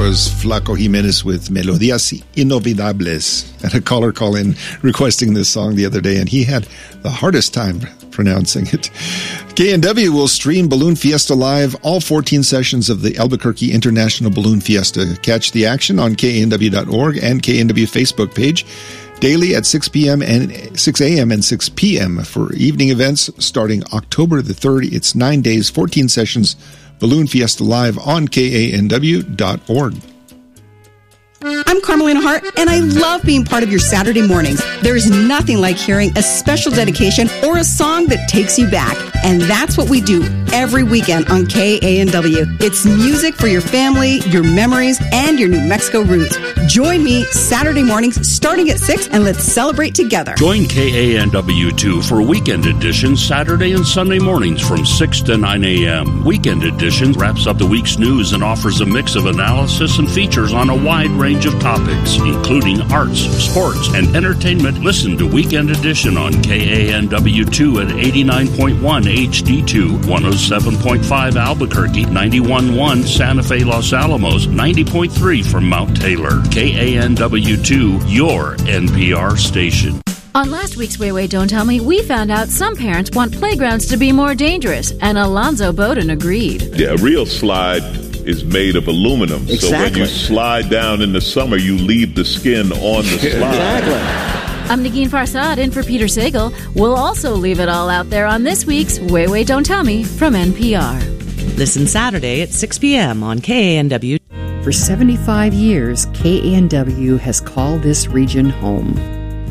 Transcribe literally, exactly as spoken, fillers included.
was Flaco Jimenez with Melodías Inolvidables. I had a caller call in requesting this song the other day, and he had the hardest time pronouncing it. K N W will stream Balloon Fiesta live, all fourteen sessions of the Albuquerque International Balloon Fiesta. Catch the action on K N W dot org and K N W Facebook page daily at six p.m. and six a.m. and six p.m. for evening events starting October the third. It's nine days, fourteen sessions, Balloon Fiesta live on K A N W dot org. I'm Carmelina Hart, and I love being part of your Saturday mornings. There's nothing like hearing a special dedication or a song that takes you back. And that's what we do every weekend on K A N W. It's music for your family, your memories, and your New Mexico roots. Join me Saturday mornings starting at six, and let's celebrate together. Join K A N W two for Weekend Edition Saturday and Sunday mornings from six to nine a.m. Weekend Edition wraps up the week's news and offers a mix of analysis and features on a wide range of topics, including arts, sports, and entertainment. Listen to Weekend Edition on K A N W two at eighty-nine point one H D two, one oh seven point five Albuquerque, ninety-one point one Santa Fe Los Alamos, ninety point three from Mount Taylor. K A N W two, your N P R station. On last week's Wait, Wait, Don't Tell Me, we found out some parents want playgrounds to be more dangerous, and Alonzo Bowden agreed. Yeah, a real slide is made of aluminum. Exactly. So when you slide down in the summer, you leave the skin on the slide. Exactly. I'm Negin Farsad in for Peter Sagal. We'll also leave it all out there on this week's Wait, Wait, Don't Tell Me from N P R. Listen Saturday at six p.m. on K A N W. For seventy-five years, K A N W has called this region home.